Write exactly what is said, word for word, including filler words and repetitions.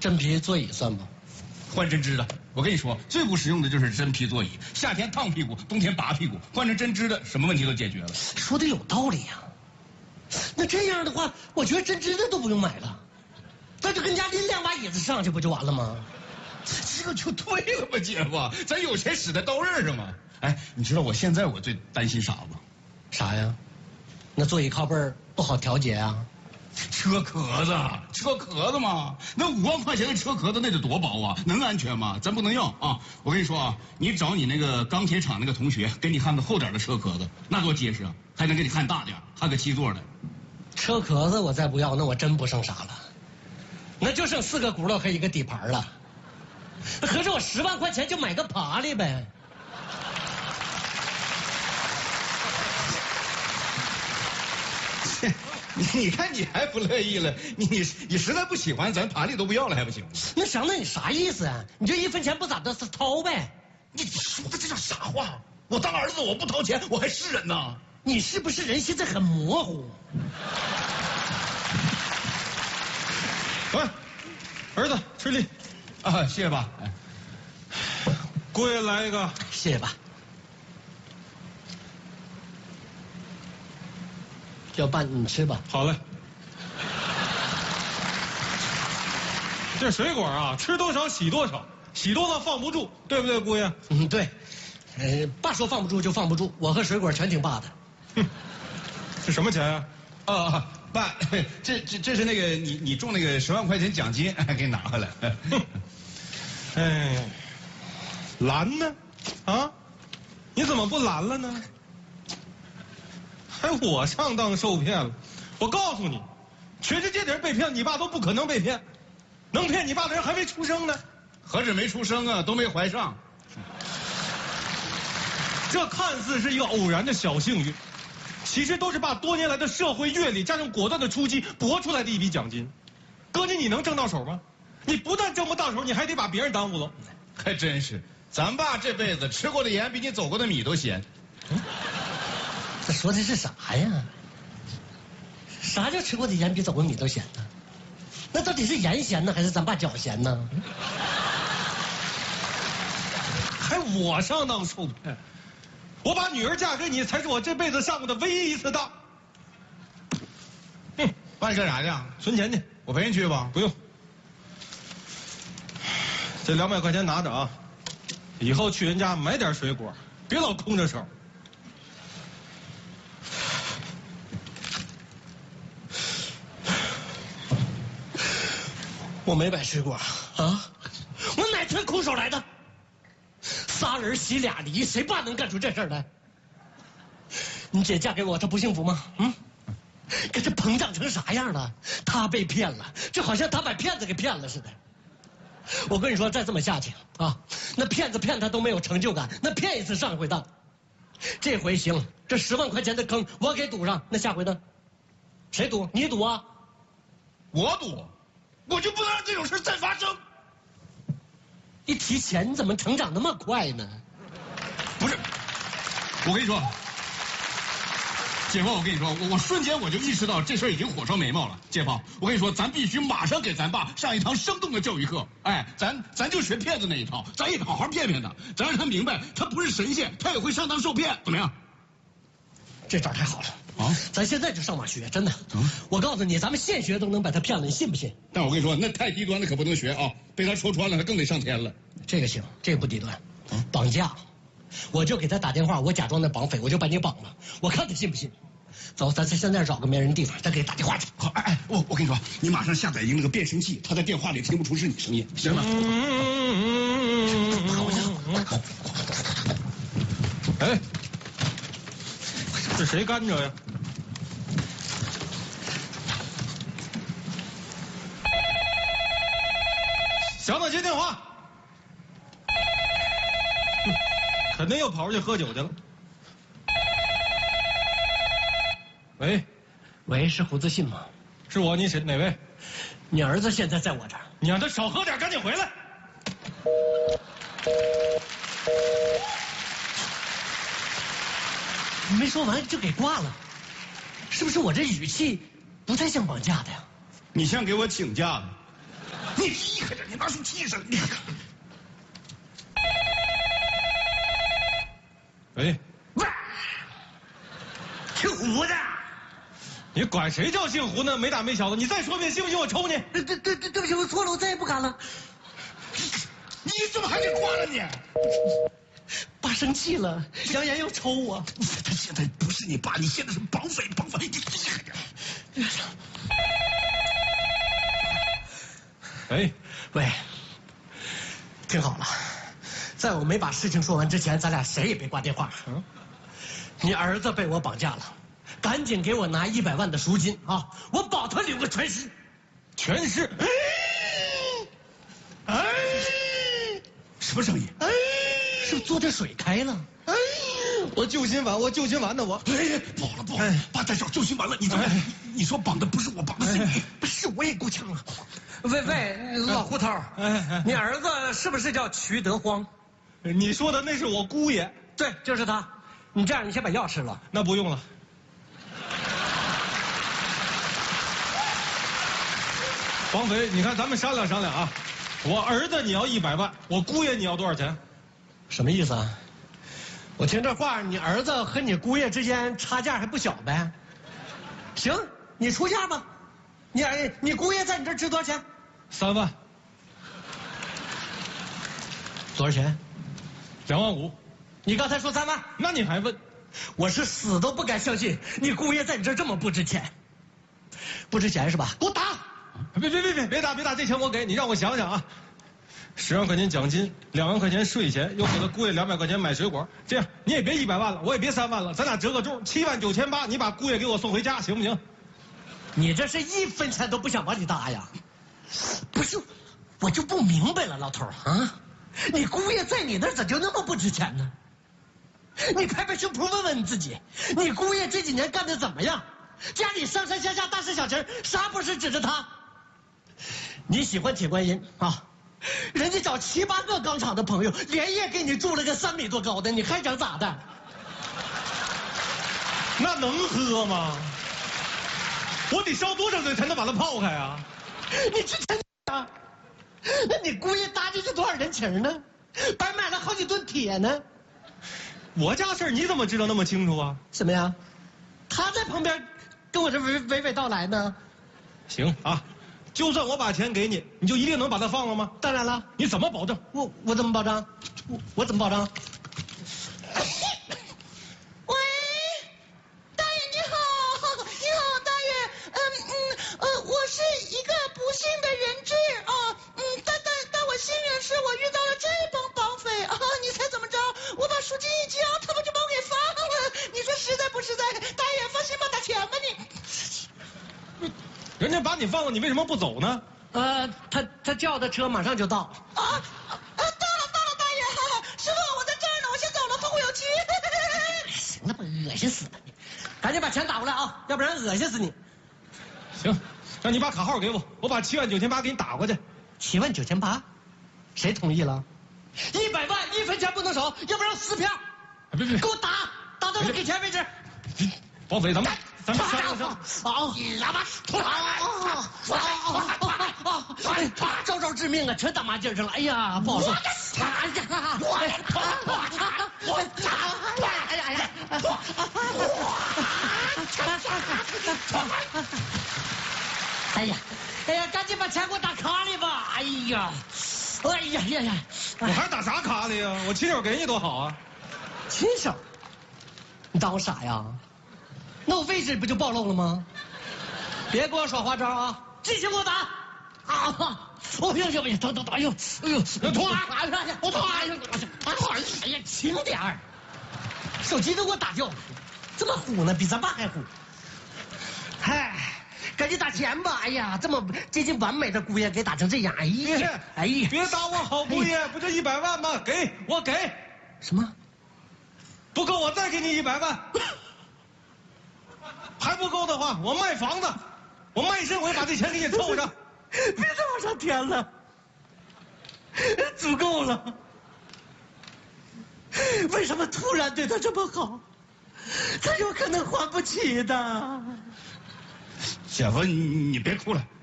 真皮座椅算吗？ 换针织的，我跟你说，最不实用的就是真皮座椅，夏天烫屁股，冬天拔屁股，换成针织的，什么问题都解决了。 说的有道理呀、啊。那这样的话，我觉得针织的都不用买了，咱就跟家拎两把椅子上去不就完了吗？ 这个就对了吧，姐夫，咱有钱使在刀刃上嘛。哎，你知道我现在我最担心啥不？ 啥呀？那座椅靠背儿不好调节啊。 车壳子，车壳子嘛，那五万块钱的车壳子那得多薄啊，能安全吗？咱不能要啊！我跟你说啊，你找你那个钢铁厂那个同学，给你焊个厚点的车壳子，那多结实啊，还能给你焊大点，焊个七座的。 车壳子我再不要，那我真不剩啥了，那就剩四个轱辘和一个底盘了。合着我十万块钱就买个爬犁呗。 你看你还不乐意了，你你你实在不喜欢，咱爬犁都不要了还不行？ 那祥子，你啥意思啊？你就一分钱不咋的掏呗？ 你说的这叫啥话？我当儿子我不掏钱，我还是人呐？ 你是不是人现在很模糊？ 来，儿子吃力啊，谢谢爸。哎， 姑爷来一个， 谢谢爸。要爸你吃吧。 好嘞。这水果啊，吃多少洗多少，洗多了放不住，对不对，姑爷？ 嗯，对。呃，爸说放不住就放不住，我和水果全听爸的。 哼，这什么钱呀？ 啊啊，爸，这这这是那个你你中那个十万块钱奖金，给你拿回来。 哎，蓝呢？啊，你怎么不蓝了呢？还我上当受骗了？我告诉你，全世界的人被骗，你爸都不可能被骗。能骗你爸的人还没出生呢。 何止没出生啊，都没怀上。 这看似是一个偶然的小幸运，其实都是爸多年来的社会阅历加上果断的出击搏出来的一笔奖金。哥你你能挣到手吗？你不但挣不到手，你还得把别人耽误了。 还真是，咱爸这辈子吃过的盐比你走过的米都咸。 嗯，这说的是啥呀？啥叫吃过的盐比走过米都咸呢？那到底是盐咸呢，还是咱爸脚咸呢？ 还我上当受骗？我把女儿嫁给你，才是我这辈子上过的唯一一次当。 哼，爸你干啥去？ 存钱去。 我陪你去吧。 不用。这两百块钱拿着啊，以后去人家买点水果，别老空着手。 我没买水果啊，我哪天空手来的？仨人洗俩梨，谁爸能干出这事儿来？你姐嫁给我，她不幸福吗？嗯，可这膨胀成啥样了？她被骗了，就好像她把骗子给骗了似的。我跟你说，再这么下去啊，那骗子骗他都没有成就感，那骗一次上一回当。这回行，这十万块钱的坑我给堵上，那下回呢？谁赌？你赌啊？ 我赌，我就不能让这种事再发生。 一提钱，你怎么成长那么快呢？ 不是，我跟你说，姐夫，我跟你说，我我瞬间我就意识到这事儿已经火烧眉毛了。姐夫，我跟你说，咱必须马上给咱爸上一堂生动的教育课。哎，咱咱就学骗子那一套，咱也好好骗骗他，咱让他明白他不是神仙，他也会上当受骗，怎么样？ 这招太好了啊！ 咱现在就上网学，真的。嗯、我告诉你，咱们现学都能把他骗了，你信不信？ 但我跟你说，那太低端的可不能学啊！被他戳穿了，他更得上天了。 这个行，这个不低端。啊、绑架，我就给他打电话，我假装那绑匪，我就把你绑了，我看他信不信。走，咱现在找个没人地方，咱给他打电话去。 好，哎哎，我我跟你说，你马上下载一个那个变声器，他在电话里听不出是你声音，行吗？ 好家伙！ 哎，这谁干着呀？小子接电话，哼，肯定又跑出去喝酒去了。喂， 喂，是胡自信吗？ 是我，你是哪位？ 你儿子现在在我这儿， 你让他少喝点，赶紧回来。 没说完就给挂了，是不是我这语气不太像绑架的呀？ 你像给我请假的。 你离开这，你拿出气势，你看。 喂， 喂，姓胡的。 你管谁叫姓胡呢？没大没小的，你再说遍，信不信我抽你？ 对对对对不起，我错了，我再也不敢了。 你怎么还得挂了你？ 爸生气了，扬言要抽我。 他现在不是你爸，你现在是绑匪，绑匪！你厉害点。 哎， 喂，听好了，在我没把事情说完之前，咱俩谁也别挂电话。嗯，你儿子被我绑架了，赶紧给我拿一百万的赎金啊！我保他领个全尸。 全尸。哎，哎， 什么声音？ 哎，是不是坐这水开了？ 哎，我救心丸，我救心丸呢，我。 哎，不好了不好了，爸在找救心丸了，你怎么？你说绑的不是我，绑的是你， 不是我也够呛了。喂喂，老胡头，你儿子是不是叫瞿德荒？ 你说的那是我姑爷。 对，就是他。你这样，你先把药吃了。 那不用了。绑匪，你看咱们商量商量啊，我儿子你要一百万，我姑爷你要多少钱？ 什么意思啊？我听这话，你儿子和你姑爷之间差价还不小呗？行，你出价吧。你儿你姑爷在你这儿值多少钱？ 三万。 多少钱？ 两万五。 你刚才说三万， 那你还问？ 我是死都不敢相信你姑爷在你这儿这么不值钱。不值钱是吧？给我打！ 别别别别别打别打，这钱我给你，让我想想啊。十万块钱奖金，两万块钱税钱，又给他姑爷两百块钱买水果。这样你也别一百万了，我也别三万了，咱俩折个中，七万九千八，你把姑爷给我送回家，行不行？ 你这是一分钱都不想往里搭呀？不是，我就不明白了，老头啊，你姑爷在你那儿咋就那么不值钱呢？你拍拍胸脯问问你自己，你姑爷这几年干的怎么样？家里上上下下大事小情，啥不是指着他？你喜欢铁观音啊？人家找七八个钢厂的朋友，连夜给你铸了个三米多高的，你还想咋的？ 那能喝吗？我得烧多少水才能把它泡开啊？ 你这真啊？那你姑爷搭进去多少人情呢？白买了好几吨铁呢。 我家事儿你怎么知道那么清楚啊？ 什么呀？他在旁边跟我这娓娓娓道来呢。 行啊，就算我把钱给你，你就一定能把它放了吗？ 当然了。 你怎么保证？ 我我怎么保障？我我怎么保障？ 喂，大爷你好，你好大爷，嗯嗯呃，我是一个不幸的人质啊，嗯，但但但我幸运是我遇到了这帮绑匪啊，你猜怎么着？我把赎金一交，他们就把我给放了，你说实在不实在？大爷放心吧，打钱吧你。 人家把你放了，你为什么不走呢？ 呃，他他叫的车马上就到。 啊啊，到了到了，大爷，师傅我在这儿呢，我先走了，后会有期。 行了吧，恶心死了你！赶紧把钱打过来啊，要不然恶心死你。 行，让你把卡号给我，我把七万九千八给你打过去。 七万九千八，谁同意了？一百万一分钱不能少，要不然撕票。 别别， 给我打，打到我给钱为止。 绑匪，咱们咱们商量商量。 啊！喇叭！啊！招招致命啊，全打麻将上了。哎呀，不好说。哎呀！我我哎呀哎呀！哎呀哎呀，赶紧把钱给我打卡里吧！哎呀！哎呀呀呀！ 我还打啥卡里呀？我亲手给你多好啊！ 亲手？你当我傻呀？那我位置不就暴露了吗？别给我耍花招啊！继续给我打！啊！哦呦呦呦，等等等，哎呦哎呦，痛啊！哎呀，我痛！哎呦，哎呀，轻点儿，手机都给我打掉了，这么虎呢，比咱爸还虎。嗨，赶紧打钱吧！哎呀，这么接近完美的姑爷给打成这样，哎呀，哎呀， 别打我好姑爷，不就一百万吗？给我给。 什么？ 不够我再给你一百万。还不够的话，我卖房子，我卖身我也把这钱给你凑上。 别再往上添了，足够了。为什么突然对他这么好？他有可能还不起的。 姐夫，你你别哭了。